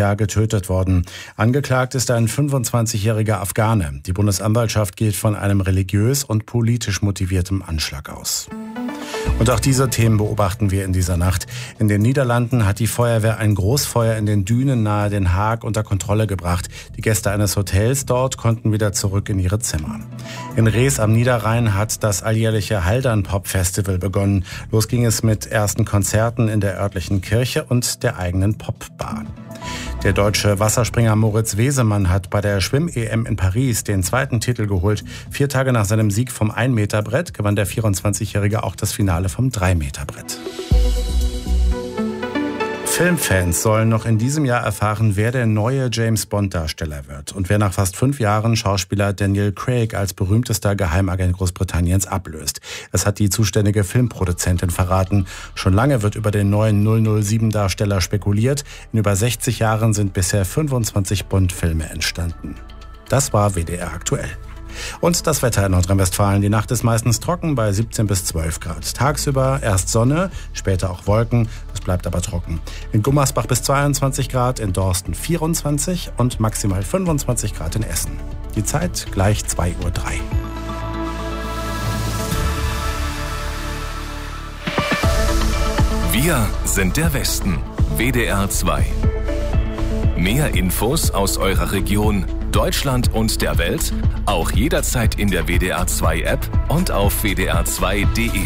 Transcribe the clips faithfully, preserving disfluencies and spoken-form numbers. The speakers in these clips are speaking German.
Jahr getötet worden. Angeklagt ist ein fünfundzwanzigjähriger Afghane. Die Bundesanwaltschaft geht von einem religiös und politisch motiviertem Anschlag aus. Und auch diese Themen beobachten wir in dieser Nacht. In den Niederlanden hat die Feuerwehr ein Großfeuer in den Dünen nahe Den Haag unter Kontrolle gebracht. Die Gäste eines Hotels dort konnten wieder zurück in ihre Zimmer. In Rees am Niederrhein hat das alljährliche Haldern-Pop-Festival begonnen. Los ging es mit ersten Konzerten in der örtlichen Kirche und der eigenen Popbar. Der deutsche Wasserspringer Moritz Wesemann hat bei der Schwimm-E M in Paris den zweiten Titel geholt. Vier Tage nach seinem Sieg vom ein-Meter-Brett gewann der vierundzwanzigjährige auch das Finale vom drei-Meter-Brett. Filmfans sollen noch in diesem Jahr erfahren, wer der neue James-Bond-Darsteller wird und wer nach fast fünf Jahren Schauspieler Daniel Craig als berühmtester Geheimagent Großbritanniens ablöst. Das hat die zuständige Filmproduzentin verraten. Schon lange wird über den neuen null null sieben-Darsteller spekuliert. In über sechzig Jahren sind bisher fünfundzwanzig Bond-Filme entstanden. Das war W D R aktuell. Und das Wetter in Nordrhein-Westfalen. Die Nacht ist meistens trocken bei siebzehn bis zwölf Grad. Tagsüber erst Sonne, später auch Wolken. Es bleibt aber trocken. In Gummersbach bis zweiundzwanzig Grad, in Dorsten vierundzwanzig und maximal fünfundzwanzig Grad in Essen. Die Zeit gleich zwei Uhr drei. Wir sind der Westen. W D R zwei. Mehr Infos aus eurer Region, Deutschland und der Welt, auch jederzeit in der W D R zwei App und auf w d r zwei punkt d e.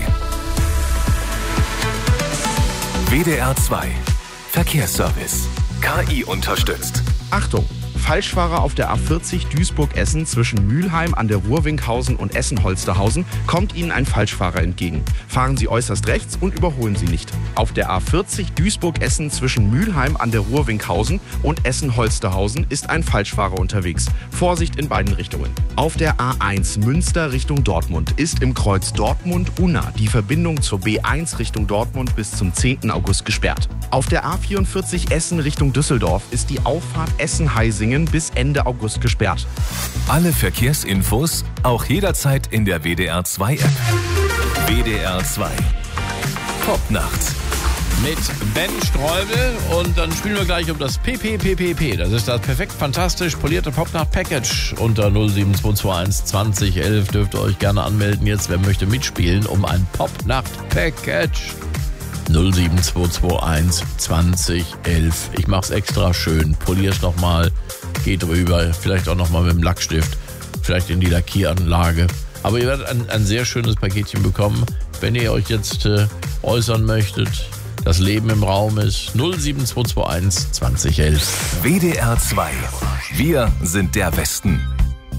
W D R zwei Verkehrsservice. K I unterstützt. Achtung! Falschfahrer auf der A vierzig Duisburg-Essen zwischen Mülheim an der Ruhr-Winkhausen und Essen-Holsterhausen kommt Ihnen ein Falschfahrer entgegen. Fahren Sie äußerst rechts und überholen Sie nicht. Auf der A vierzig Duisburg-Essen zwischen Mülheim an der Ruhr-Winkhausen und Essen-Holsterhausen ist ein Falschfahrer unterwegs. Vorsicht in beiden Richtungen. Auf der A eins Münster Richtung Dortmund ist im Kreuz Dortmund-Unna die Verbindung zur B eins Richtung Dortmund bis zum zehnten August gesperrt. Auf der A vierundvierzig Essen Richtung Düsseldorf ist die Auffahrt Essen-Heisingen bis Ende August gesperrt. Alle Verkehrsinfos auch jederzeit in der W D R zwei App. W D R zwei Popnacht mit Ben Streubel und dann spielen wir gleich um das P P P P P. Das ist das perfekt fantastisch polierte Popnacht-Package. Unter null sieben zwei zwei eins zwanzig elf dürft ihr euch gerne anmelden. Jetzt, wer möchte mitspielen um ein Popnacht-Package? null sieben zwei zwei eins zwanzig elf. Ich mach's extra schön, polier's nochmal, geht drüber, vielleicht auch nochmal mit dem Lackstift, vielleicht in die Lackieranlage. Aber ihr werdet ein, ein sehr schönes Paketchen bekommen, wenn ihr euch jetzt äh, äußern möchtet. Das Leben im Raum ist null sieben zwei zwei eins zwanzig elf. W D R zwei. Wir sind der Westen.